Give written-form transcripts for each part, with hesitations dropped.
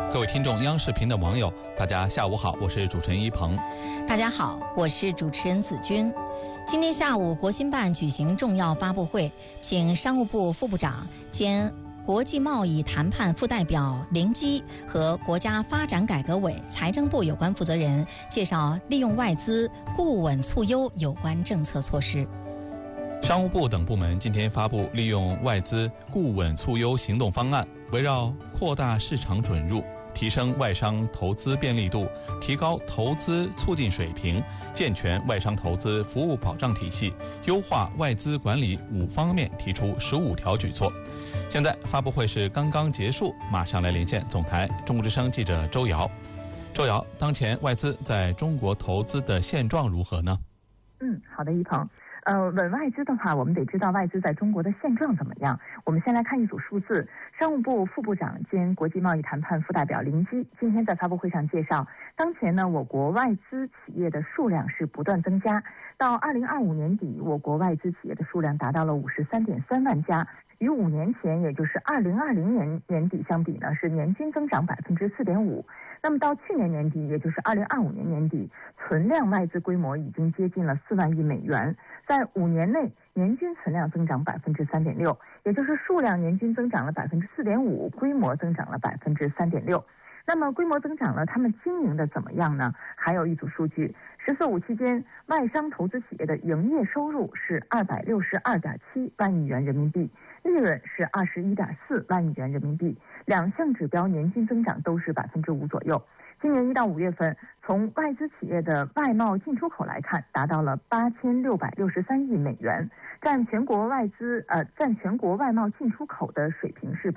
各位听众，央视频的网友，大家下午好，我是主持人一鹏。 大家好，我是主持人子君。今天下午，国新办举行重要发布会，请商务部副部长兼国际贸易谈判副代表林基和国家发展改革委、财政部有关负责人介绍利用外资固稳促优有关政策措施。 商务部等部门今天发布利用外资固稳促优行动方案，围绕扩大市场准入、提升外商投资便利度、提高投资促进水平、健全外商投资服务保障体系、优化外资管理5方面提出15条举措。现在发布会是刚刚结束，马上来连线总台中国之声记者周瑶。周瑶，当前外资在中国投资的现状如何呢？ 好的，一鹏。稳外资的话，我们得知道外资在中国的现状怎么样。我们先来看一组数字。商务部副部长兼国际贸易谈判副代表林基今天在发布会上介绍，当前呢，我国外资企业的数量是不断增加，到2025年底，我国外资企业的数量达到了53.3万家，与5年前，也就是2020年年底相比呢，是年均增长4.5%。那么到去年年底，也就是2025年年底，存量外资规模已经接近了4万亿美元，在5年内年均存量增长3.6%，也就是数量年均增长了4.5%，规模增长了3.6%。那么规模增长了，他们经营的怎么样呢？还有一组数据，“14·5”期间，外商投资企业的营业收入是262.7万亿元人民币，利润是21.4万亿元人民币，两项指标年均增长都是5%左右。今年1到5月份，从外资企业的外贸进出口来看，达到了8663亿美元，占全国外贸进出口的水平是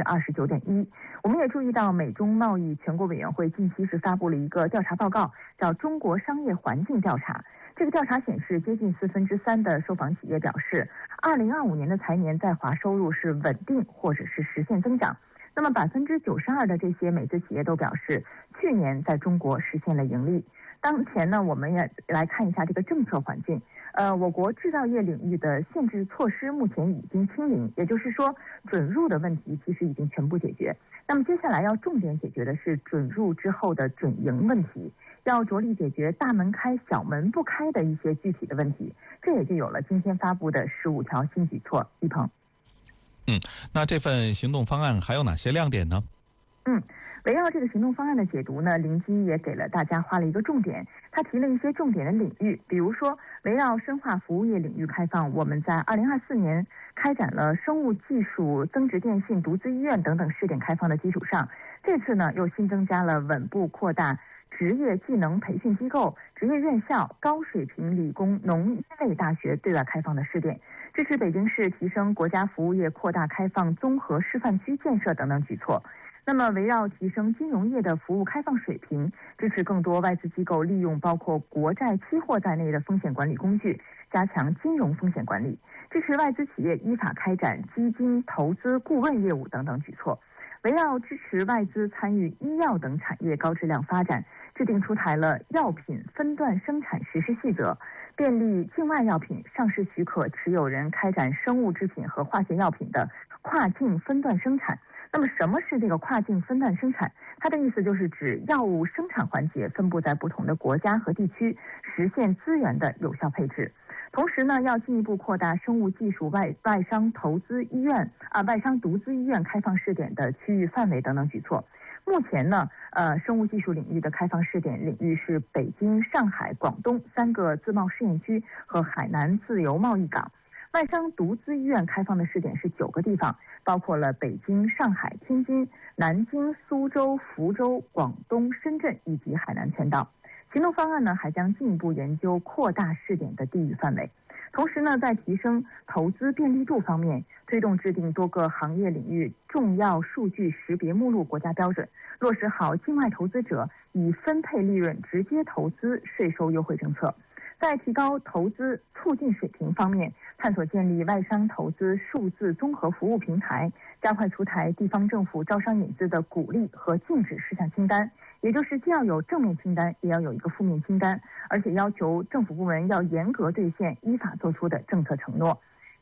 29.1%。我们也注意到，美中贸易全国委员会近期是发布了一个调查报告，叫《中国商业环境调查》。这个调查显示，接近3/4的受访企业表示，2025年的财年在华收入是稳定或者是实现增长。那么92%的这些美资企业都表示，去年在中国实现了盈利。当前呢，我们也来看一下这个政策环境。我国制造业领域的限制措施目前已经清零，也就是说，准入的问题其实已经全部解决。那么接下来要重点解决的是准入之后的准营问题，要着力解决大门开小门不开的一些具体的问题。这也就有了今天发布的15条新举措。一鹏。 那这份行动方案还有哪些亮点呢？ 围绕这个行动方案的解读呢，林基也给了大家画了一个重点，他提了一些重点的领域，比如说围绕深化服务业领域开放，我们在2024年开展了生物技术、增值电信、独资医院等等试点开放的基础上，这次呢又新增加了稳步扩大职业技能培训机构、职业院校、高水平理工农医类大学对外开放的试点，支持北京市提升国家服务业扩大开放综合示范区建设等等举措。那么围绕提升金融业的服务开放水平，支持更多外资机构利用包括国债期货在内的风险管理工具，加强金融风险管理，支持外资企业依法开展基金投资顾问业务等等举措。围绕支持外资参与医药等产业高质量发展，制定出台了药品分段生产实施细则，便利境外药品上市许可持有人开展生物制品和化学药品的跨境分段生产。那么什么是这个跨境分段生产？它的意思就是指药物生产环节分布在不同的国家和地区，实现资源的有效配置。同时呢，要进一步扩大生物技术外商独资医院开放试点的区域范围等等举措。目前呢，生物技术领域的开放试点领域是北京、上海、广东3个自贸试验区和海南自由贸易港。外商独资医院开放的试点是9个地方，包括了北京、上海、天津、南京、苏州、福州、广东、深圳以及海南全岛。行动方案呢，还将进一步研究扩大试点的地域范围。同时呢，在提升投资便利度方面，推动制定多个行业领域重要数据识别目录国家标准，落实好境外投资者以分配利润直接投资税收优惠政策。在提高投资促进水平方面，探索建立外商投资数字综合服务平台，加快出台地方政府招商引资的鼓励和禁止事项清单，也就是既要有正面清单，也要有一个负面清单，而且要求政府部门要严格兑现依法作出的政策承诺。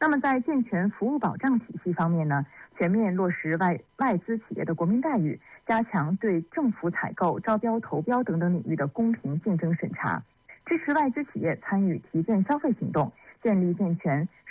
那么在健全服务保障体系方面呢，全面落实外资企业的国民待遇，加强对政府采购、招标、投标等等领域的公平竞争审查，支持外资企业参与提振消费行动，建立健全